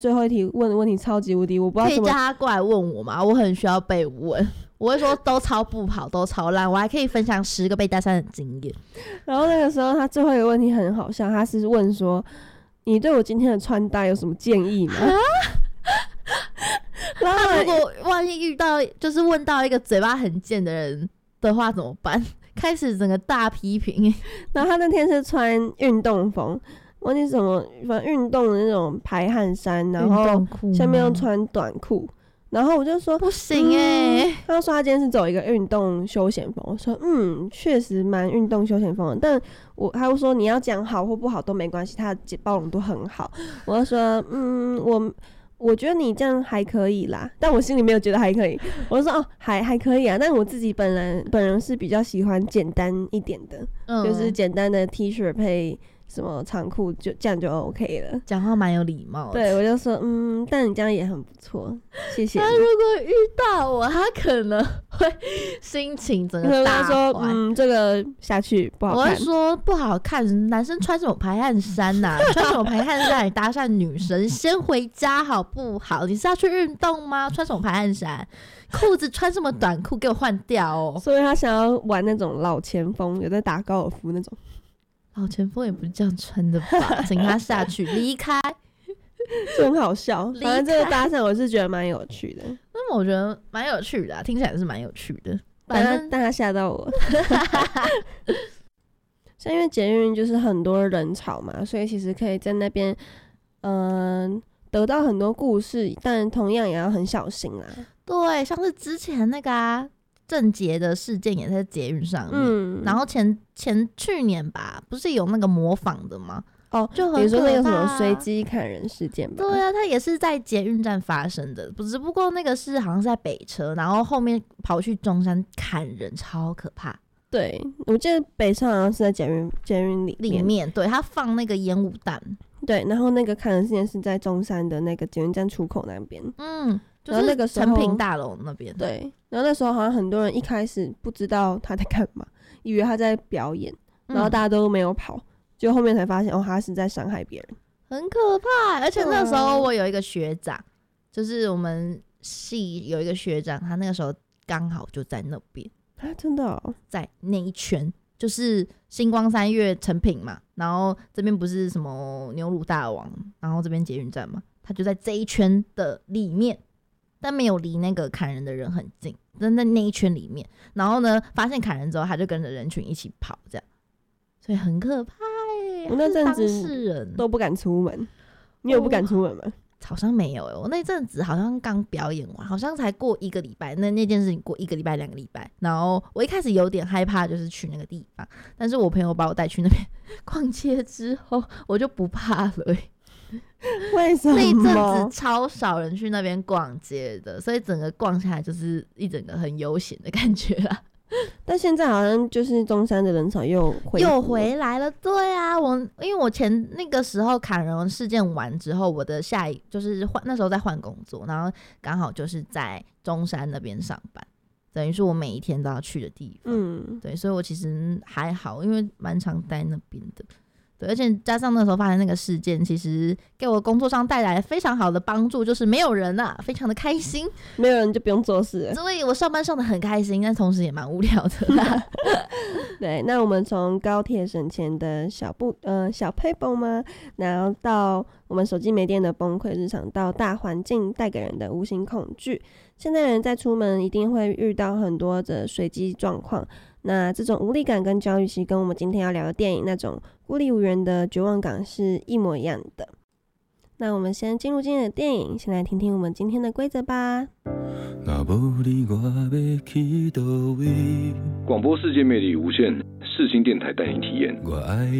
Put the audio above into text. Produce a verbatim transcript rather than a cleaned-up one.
最后一题问的问题超级无敌，我不知道可以叫他过来问我吗？我很需要被问。我会说都超不好，都超烂，我还可以分享十个被搭讪的经验。 然后那个时候他最后一个问题很好笑，他是问说你对我今天的穿搭有什么建议吗？ 然后如果万一遇到就是问到一个嘴巴很贱的人的话怎么办？开始整个大批评。 然后他那天是穿运动风，忘记什么，反正运动的那种排汗衫，然后下面又穿短裤。然后我就说不行哎、欸嗯， 他说他今天是走一个运动休闲风，我说嗯，确实蛮运动休闲风的，但我他就说你要讲好或不好都没关系，他的包容度很好。我就说嗯，我我觉得你这样还可以啦，但我心里没有觉得还可以。我就说哦，还还可以啊，但我自己本人本人是比较喜欢简单一点的，嗯、就是简单的 T 恤配什么长裤，就这样就 OK 了。 讲话蛮有礼貌的。 对，我就说嗯，但你这样也很不错，谢谢你。 他如果遇到我，他可能会心情整个大坏。 说嗯，这个下去不好看。 我会说不好看，男生穿什么排汗衫呐、啊？穿什么排汗衫来搭讪女生？先回家好不好？你是要去运动吗？穿什么排汗衫？裤子穿什么短裤？给我换掉哦！ 所以他想要玩那种老前锋，有在打高尔夫那种。 老前锋也不是这样穿的吧？请他下去离开， 就很好笑。反正这个搭讪我是觉得蛮有趣的。 那么我觉得蛮有趣的、啊，听起来是蛮有趣的。 反正但他吓到我。像因为捷运就是很多人潮嘛，所以其实可以在那边，嗯、呃，得到很多故事，但同样也要很小心啦。 对，像是之前那个啊。郑捷的事件也在捷运上面，嗯，然后前前去年吧，不是有那个模仿的吗？ 哦， 就比如说那个什么随机砍人事件吧。 对啊，它也是在捷运站发生的，只不过那个是好像是在北车，然后后面跑去中山砍人，超可怕。 对，我记得北车好像是在捷运捷运里面， 里面对他放那个烟雾弹， 对，然后那个砍人事件是在中山的那个捷运站出口那边， 嗯。就是那个成品大楼那边， 对。然后那时候好像很多人一开始不知道他在干嘛，以为他在表演，然后大家都没有跑，结果、嗯、后面才发现哦，他是在伤害别人， 很可怕。而且那时候我有一个学长，就是我们系有一个学长，他那个时候刚好就在那边啊，真的、哦， 在那一圈，就是星光三月成品嘛，然后这边不是什么牛乳大王，然后这边捷运站嘛，他就在这一圈的里面。但没有离那个砍人的人很近，在那一圈里面。然后呢，发现砍人之后，他就跟着人群一起跑，这样，所以很可怕耶。 我那阵子都不敢出门，你有不敢出门吗？ 好像没有耶，我那阵子好像刚表演完，好像才过一个礼拜，那那件事情过一个礼拜、两个礼拜。然后我一开始有点害怕，就是去那个地方，但是我朋友把我带去那边逛街之后，我就不怕了耶。 为什么？ 那一阵子超少人去那边逛街的，所以整个逛下来就是一整个很悠闲的感觉啦。 但现在好像就是中山的人潮又回又回来了，对啊，我因为我前那个时候砍人事件完之后，我的下一就是换那时候在换工作，然后刚好就是在中山那边上班，等于是我每一天都要去的地方。嗯，对，所以我其实还好，因为蛮常待那边的。对，而且加上那时候发生那个事件，其实给我工作上带来非常好的帮助，就是没有人啊，非常的开心， 没有人就不用做事了， 所以我上班上的很开心，但同时也蛮无聊的啦。 对，那我们从高铁省钱的小步呃小撇步吗，然后到我们手机没电的崩溃日常，到大环境带给人的无形恐惧。现在人在出门一定会遇到很多的随机状况，那这种无力感跟焦虑其实跟我们今天要聊的电影那种孤立无援的绝望感是一模一样的。那我们先进入今天的电影，先来听听我们今天的规则吧。 广播世界魅力无限，世新电台带你体验。